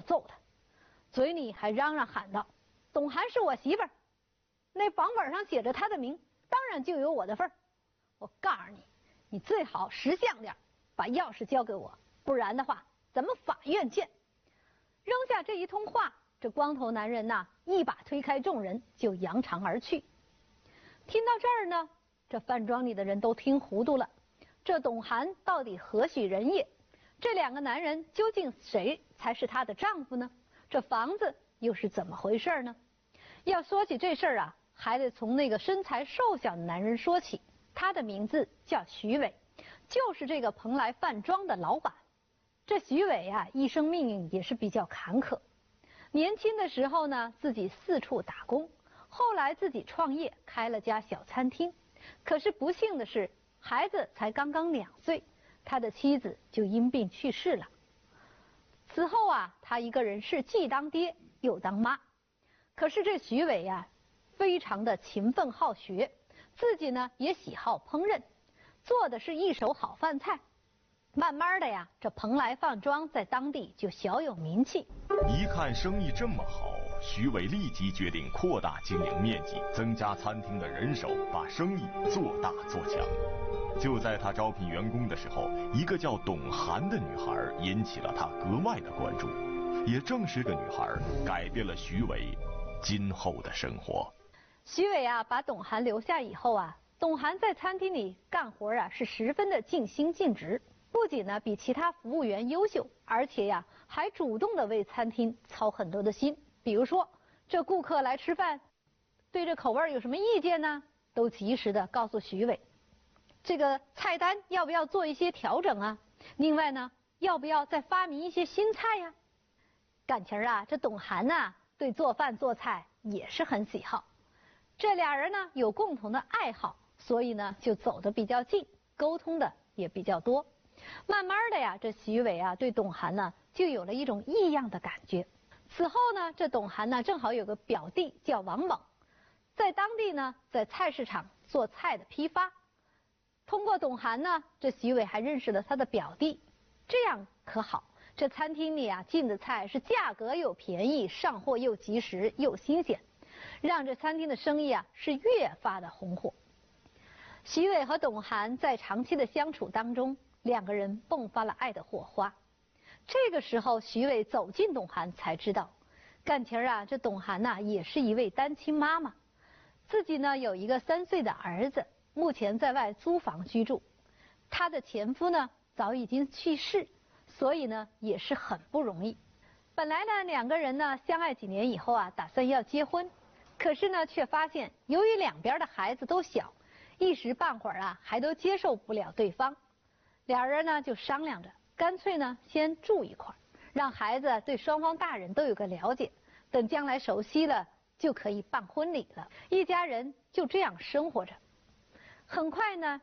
揍他，嘴里还嚷嚷喊道：“董涵是我媳妇儿，那房本上写着她的名，当然就有我的份儿。我告诉你，你最好识相点，把钥匙交给我，不然的话，咱们法院见。”扔下这一通话，这光头男人呐，一把推开众人，就扬长而去。听到这儿呢，这饭庄里的人都听糊涂了。这董涵到底何许人也？这两个男人究竟谁才是她的丈夫呢？这房子又是怎么回事呢？要说起这事儿啊，还得从那个身材瘦小的男人说起。他的名字叫徐伟，就是这个蓬莱饭庄的老板。这徐伟啊，一生命运也是比较坎坷。年轻的时候呢，自己四处打工，后来自己创业开了家小餐厅。可是不幸的是，孩子才刚刚2岁，他的妻子就因病去世了。此后啊，他一个人是既当爹又当妈。可是这徐伟啊，非常的勤奋好学，自己呢也喜好烹饪，做的是一手好饭菜。慢慢的呀，这蓬莱饭庄在当地就小有名气。 一看生意这么好，徐伟立即决定扩大经营面积，增加餐厅的人手，把生意做大做强。就在他招聘员工的时候，一个叫董涵的女孩引起了他格外的关注。也正是这个女孩改变了徐伟今后的生活。 徐伟啊，把董涵留下以后啊，董涵在餐厅里干活啊是十分的尽心尽职。不仅呢比其他服务员优秀，而且呀还主动的为餐厅操很多的心。比如说，这顾客来吃饭，对这口味有什么意见呢，都及时的告诉徐伟。这个菜单要不要做一些调整啊？另外呢，要不要再发明一些新菜呀？感情啊，这董涵呐对做饭做菜也是很喜好。这俩人呢有共同的爱好，所以呢就走得比较近，沟通的也比较多。慢慢的呀，这徐伟啊对董涵呢就有了一种异样的感觉。此后呢，这董涵呢正好有个表弟叫王猛，在当地呢在菜市场做菜的批发。通过董涵呢，这徐伟还认识了他的表弟，这样可好，这餐厅里啊进的菜是价格又便宜，上货又及时又新鲜，让这餐厅的生意啊是越发的红火。徐伟和董涵在长期的相处当中，两个人迸发了爱的火花。这个时候，徐伟走近董涵，才知道，感情啊，这董涵呐也是一位单亲妈妈，自己呢有一个3岁的儿子，目前在外租房居住。她的前夫呢早已经去世，所以呢也是很不容易。本来呢两个人呢相爱几年以后啊，打算要结婚，可是呢却发现由于两边的孩子都小，一时半会儿啊还都接受不了对方。俩人呢就商量着，干脆呢先住一块儿，让孩子对双方大人都有个了解，等将来熟悉了就可以办婚礼了。一家人就这样生活着。很快呢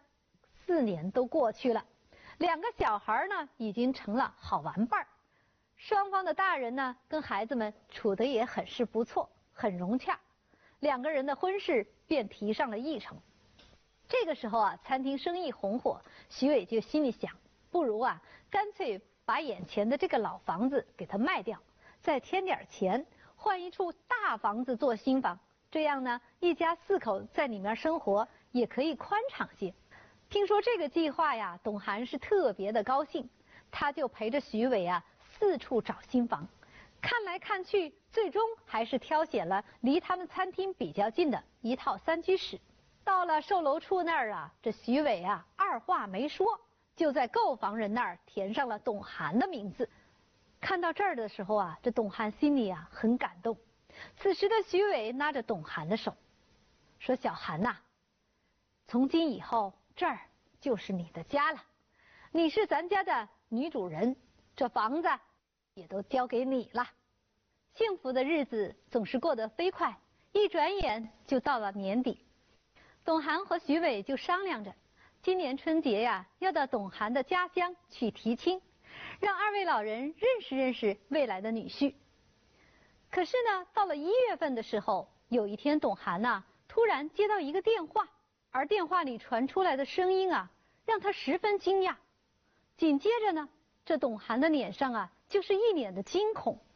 4年都过去了，两个小孩呢已经成了好玩伴儿，双方的大人呢跟孩子们处得也很是不错，很融洽，两个人的婚事便提上了议程。这个时候啊，餐厅生意红火，徐伟就心里想，不如啊干脆把眼前的这个老房子给它卖掉，再添点钱，换一处大房子做新房，这样呢一家4口在里面生活也可以宽敞些。听说这个计划呀，董涵是特别的高兴，他就陪着徐伟啊四处找新房，看来看去，最终还是挑选了离他们餐厅比较近的一套3居室。到了售楼处那儿啊，这徐伟啊二话没说，就在购房人那儿填上了董涵的名字。看到这儿的时候啊，这董涵心里啊很感动。此时的徐伟拉着董涵的手，说：“小涵呐，从今以后这儿就是你的家了，你是咱家的女主人，这房子也都交给你了。”幸福的日子总是过得飞快，一转眼就到了年底。董涵和徐伟就商量着，今年春节呀要到董涵的家乡去提亲，让2位老人认识认识未来的女婿。可是呢，到了1月份的时候，有一天董涵呐突然接到一个电话，而电话里传出来的声音啊让他十分惊讶。紧接着呢，这董涵的脸上啊就是一脸的惊恐。